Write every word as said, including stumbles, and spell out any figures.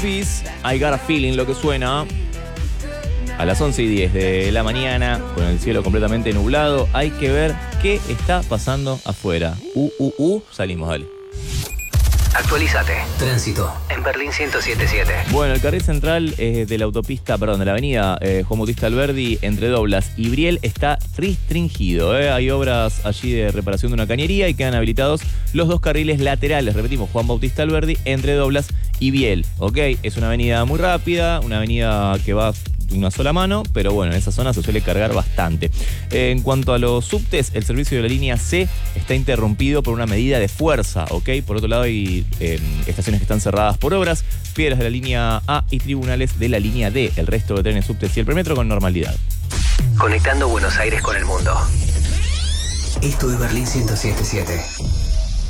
Peace, I Got a Feeling, lo que suena a las once y diez de la mañana, con el cielo completamente nublado. Hay que ver qué está pasando afuera. Uh, uh, uh, salimos, dale. Actualízate. Tránsito en Berlín ciento siete punto siete. Bueno, el carril central eh, de la autopista, perdón, de la avenida eh, Juan Bautista Alberdi, entre Doblas y Briel, está restringido. Eh. Hay obras allí de reparación de una cañería y quedan habilitados los dos carriles laterales. Repetimos, Juan Bautista Alberdi, entre Doblas y Briel. Ok, es una avenida muy rápida, una avenida que va de una sola mano, pero bueno, en esa zona se suele cargar bastante. Eh, en cuanto a los subtes, el servicio de la línea C está interrumpido por una medida de fuerza, ¿ok? Por otro lado, hay eh, estaciones que están cerradas por obras, piedras de la línea A y tribunales de la línea D. El resto de trenes, subtes y el premetro con normalidad. Conectando Buenos Aires con el mundo. Esto es Berlín ciento siete punto siete.